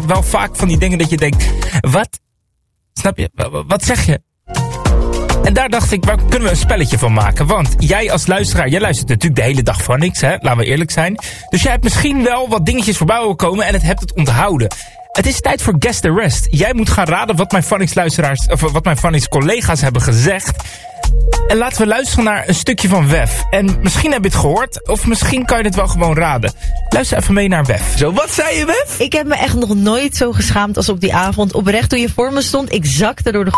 wel vaak van die dingen dat je denkt, wat? Snap je? Wat zeg je? En daar dacht ik, waar kunnen we een spelletje van maken? Want jij als luisteraar, jij luistert natuurlijk de hele dag van niks, hè? Laten we eerlijk zijn. Dus jij hebt misschien wel wat dingetjes voorbij horen komen en hebt het onthouden. Het is tijd voor Guess the Rest. Jij moet gaan raden wat mijn Phonics-luisteraars, of wat mijn Phonics-collega's hebben gezegd. En laten we luisteren naar een stukje van Wef. En misschien heb je het gehoord, of misschien kan je het wel gewoon raden. Luister even mee naar Wef. Zo, wat zei je, Wef? Ik heb me echt nog nooit zo geschaamd als op die avond. Oprecht, toen je voor me stond, ik zakte door de...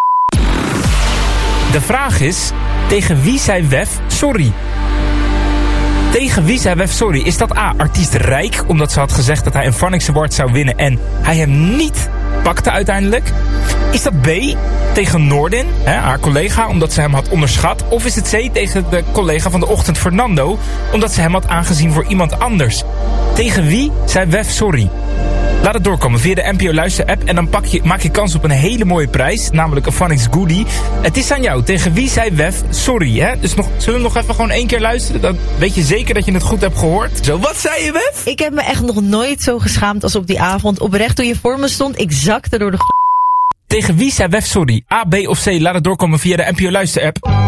De vraag is, tegen wie zei Wef sorry? Tegen wie zei Wef sorry? Is dat A, artiest Rijk, omdat ze had gezegd dat hij een Phonics Award zou winnen en hij hem niet pakte uiteindelijk? Is dat B, tegen Noordin, haar collega, omdat ze hem had onderschat? Of is het C, tegen de collega van de ochtend Fernando, omdat ze hem had aangezien voor iemand anders? Tegen wie zei Wef sorry? Laat het doorkomen via de NPO Luister app en dan maak je kans op een hele mooie prijs, namelijk een Phonics goodie. Het is aan jou. Tegen wie zei Wef sorry, hè? Dus zullen we nog even gewoon 1 keer luisteren? Dan weet je zeker dat je het goed hebt gehoord. Zo, wat zei je, Wef? Ik heb me echt nog nooit zo geschaamd als op die avond. Oprecht, toen je voor me stond, ik zakte door de... Tegen wie zei Wef sorry? A, B of C? Laat het doorkomen via de NPO Luister app.